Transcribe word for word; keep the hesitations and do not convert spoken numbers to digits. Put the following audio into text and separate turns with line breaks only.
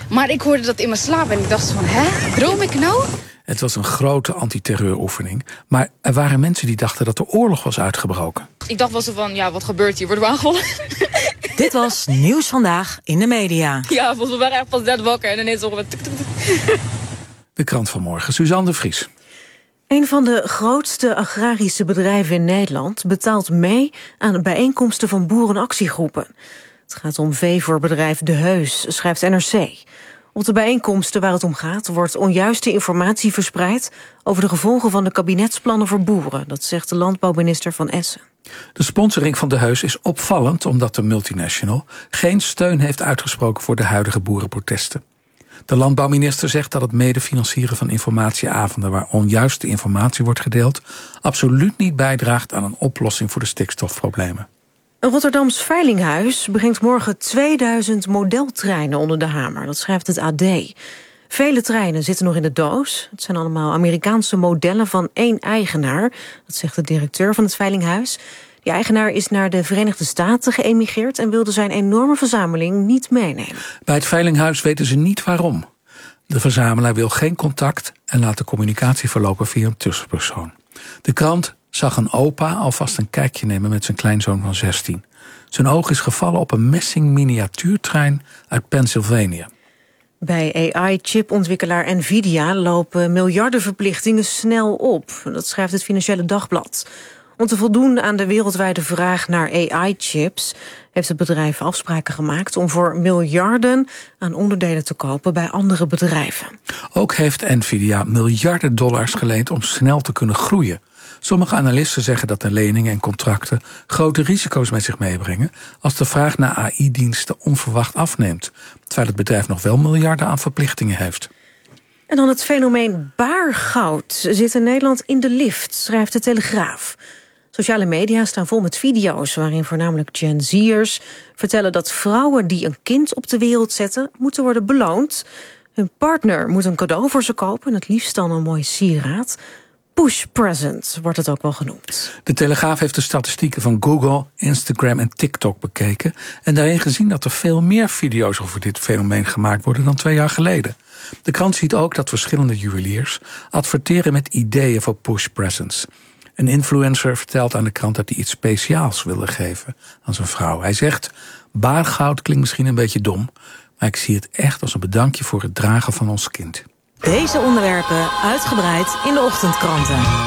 Maar ik hoorde dat in mijn slaap en ik dacht van, hè, droom ik nou?
Het was een grote antiterreuroefening. Maar er waren mensen die dachten dat de oorlog was uitgebroken.
Ik dacht wel zo van, ja, wat gebeurt hier? Worden we aangevallen?
Dit was Nieuws Vandaag in de media.
Ja, we waren echt pas net wakker en ineens horen we... Tuk, tuk, tuk.
De krant van morgen, Suzanne de Vries.
Een van de grootste agrarische bedrijven in Nederland betaalt mee aan bijeenkomsten van boerenactiegroepen. Het gaat om veevoerbedrijf De Heus, schrijft N R C. Op de bijeenkomsten waar het om gaat wordt onjuiste informatie verspreid over de gevolgen van de kabinetsplannen voor boeren. Dat zegt de landbouwminister Van Essen.
De sponsoring van De Heus is opvallend omdat de multinational geen steun heeft uitgesproken voor de huidige boerenprotesten. De landbouwminister zegt dat het medefinancieren van informatieavonden waar onjuiste informatie wordt gedeeld absoluut niet bijdraagt aan een oplossing voor de stikstofproblemen.
Een Rotterdams veilinghuis brengt morgen tweeduizend modeltreinen onder de hamer. Dat schrijft het A D. Vele treinen zitten nog in de doos. Het zijn allemaal Amerikaanse modellen van één eigenaar. Dat zegt de directeur van het veilinghuis. Die eigenaar is naar de Verenigde Staten geëmigreerd en wilde zijn enorme verzameling niet meenemen.
Bij het veilinghuis weten ze niet waarom. De verzamelaar wil geen contact en laat de communicatie verlopen via een tussenpersoon. De krant zag een opa alvast een kijkje nemen met zijn kleinzoon van zestien. Zijn oog is gevallen op een messing miniatuurtrein uit Pennsylvania.
Bij A I-chipontwikkelaar Nvidia lopen miljardenverplichtingen snel op. Dat schrijft het Financiële Dagblad. Om te voldoen aan de wereldwijde vraag naar A I-chips heeft het bedrijf afspraken gemaakt om voor miljarden aan onderdelen te kopen bij andere bedrijven.
Ook heeft Nvidia miljarden dollars geleend om snel te kunnen groeien. Sommige analisten zeggen dat de leningen en contracten grote risico's met zich meebrengen als de vraag naar A I-diensten onverwacht afneemt, terwijl het bedrijf nog wel miljarden aan verplichtingen heeft.
En dan het fenomeen baargoud zit in Nederland in de lift, schrijft de Telegraaf. Sociale media staan vol met video's waarin voornamelijk Gen Z'ers vertellen dat vrouwen die een kind op de wereld zetten moeten worden beloond. Hun partner moet een cadeau voor ze kopen, het liefst dan een mooi sieraad. Push present wordt het ook wel genoemd.
De Telegraaf heeft de statistieken van Google, Instagram en TikTok bekeken en daarin gezien dat er veel meer video's over dit fenomeen gemaakt worden dan twee jaar geleden. De krant ziet ook dat verschillende juweliers adverteren met ideeën voor push presents. Een influencer vertelt aan de krant dat hij iets speciaals wilde geven aan zijn vrouw. Hij zegt, baargoud klinkt misschien een beetje dom, maar ik zie het echt als een bedankje voor het dragen van ons kind.
Deze onderwerpen uitgebreid in de ochtendkranten.